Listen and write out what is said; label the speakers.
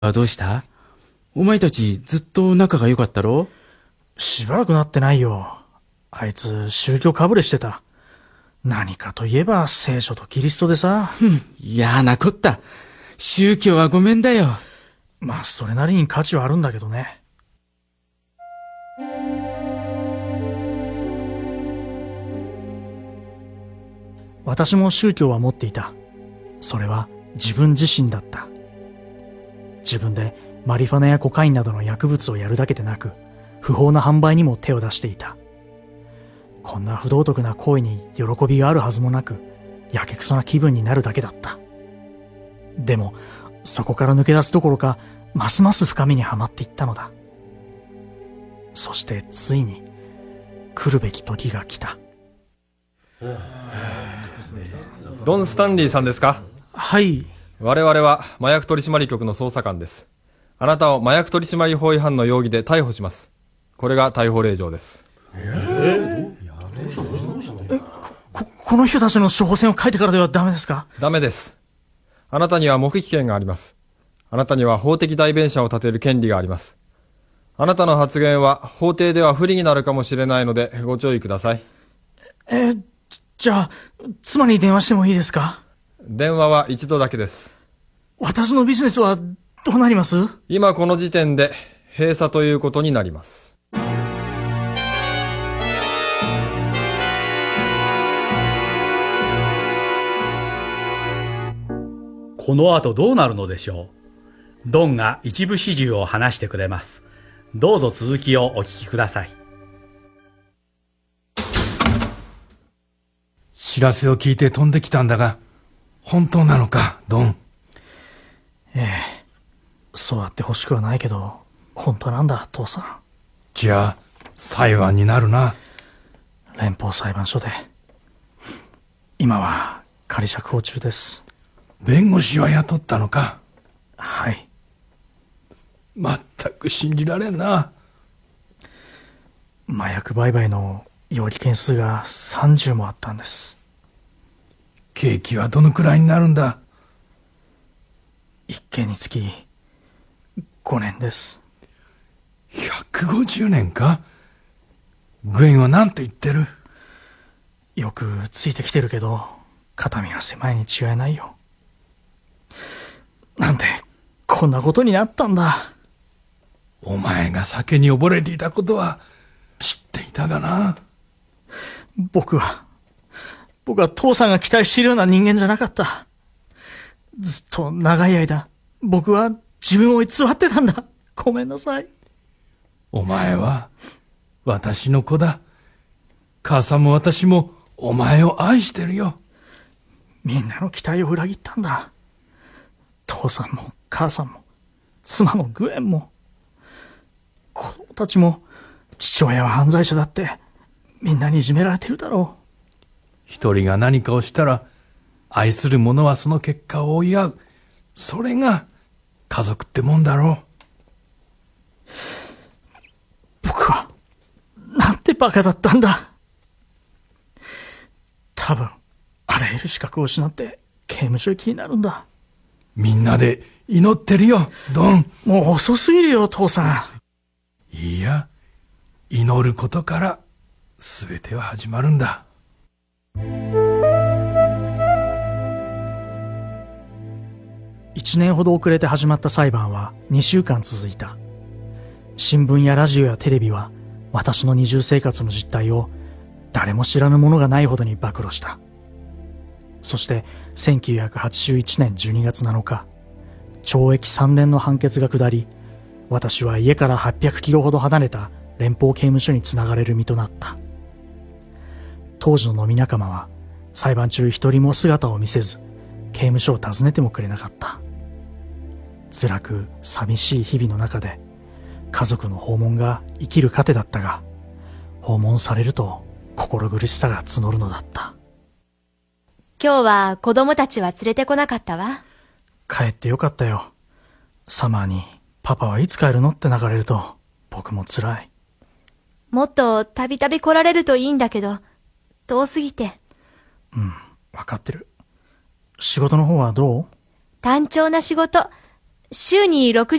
Speaker 1: どうした？お前たちずっと仲が良かったろ？
Speaker 2: しばらくなってないよ。あいつ宗教かぶれしてた。何かといえば聖書とキリストでさ。
Speaker 1: 嫌なこった。宗教はごめんだよ。
Speaker 2: まあそれなりに価値はあるんだけどね。私も宗教は持っていた。それは自分自身だった。自分でマリファナやコカインなどの薬物をやるだけでなく、不法な販売にも手を出していた。こんな不道徳な行為に喜びがあるはずもなく、やけくそな気分になるだけだった。でも、そこから抜け出すどころか、ますます深みにはまっていったのだ。そしてついに、来るべき時が来た。
Speaker 3: ドン・スタンリーさんですか？
Speaker 2: はい。
Speaker 3: 我々は麻薬取締局の捜査官です。あなたを麻薬取締法違反の容疑で逮捕します。これが逮捕令状です。
Speaker 2: この人たちの処方箋を書いてからではダメですか？
Speaker 3: ダメです。あなたには黙秘権があります。あなたには法的代弁者を立てる権利があります。あなたの発言は法廷では不利になるかもしれないのでご注意ください。
Speaker 2: じゃあ、妻に電話してもいいですか？
Speaker 3: 電話は一度だけです。
Speaker 2: 私のビジネスはどうなります？
Speaker 3: 今この時点で閉鎖ということになります。
Speaker 4: この後どうなるのでしょう。ドンが一部始終を話してくれます。どうぞ続きをお聞きください。
Speaker 5: 知らせを聞いて飛んできたんだが、本当なのか、ドン？
Speaker 2: そうあってほしくはないけど、本当なんだ、父さん。
Speaker 5: じゃあ、裁判になるな。
Speaker 2: 連邦裁判所で。今は仮釈放中です。
Speaker 5: 弁護士は雇ったのか？
Speaker 2: はい。
Speaker 5: まったく信じられんな。
Speaker 2: 麻薬売買の容疑件数が30もあったんです。
Speaker 5: 刑期はどのくらいになるんだ？
Speaker 2: 一件につき5年です。
Speaker 5: 150年か？グエンは何て言ってる？
Speaker 2: よくついてきてるけど、肩身が狭いに違いないよ。なんでこんなことになったんだ。
Speaker 5: お前が酒に溺れていたことは知っていたがな。
Speaker 2: 僕は父さんが期待しているような人間じゃなかった。ずっと長い間、僕は自分を偽ってたんだ。ごめんなさい。
Speaker 5: お前は私の子だ。母さんも私もお前を愛してるよ。
Speaker 2: みんなの期待を裏切ったんだ。父さんも母さんも妻のグエンも子供たちも、父親は犯罪者だってみんなにいじめられてるだろう。
Speaker 5: 一人が何かをしたら愛する者はその結果を追い合う。それが家族ってもんだろう。
Speaker 2: 僕はなんてバカだったんだ。多分あらゆる資格を失って刑務所行きになるんだ。
Speaker 5: みんなで祈ってるよ、ドン。
Speaker 2: もう遅すぎるよ、父さ
Speaker 5: ん。いや、祈ることから全ては始まるんだ。
Speaker 2: 1年ほど遅れて始まった裁判は2週間続いた。新聞やラジオやテレビは私の二重生活の実態を誰も知らぬものがないほどに暴露した。そして1981年12月7日、懲役3年の判決が下り、私は家から800キロほど離れた連邦刑務所につながれる身となった。当時の飲み仲間は裁判中一人も姿を見せず、刑務所を訪ねてもくれなかった。辛く寂しい日々の中で家族の訪問が生きる糧だったが、訪問されると心苦しさが募るのだった。
Speaker 6: 今日は子供たちは連れてこなかったわ。
Speaker 2: 帰ってよかったよ。サマーにパパはいつ帰るのって流れると僕も辛い。
Speaker 6: もっとたびたび来られるといいんだけど、遠すぎて。
Speaker 2: わかってる。仕事の方はどう？
Speaker 6: 単調な仕事。 週に6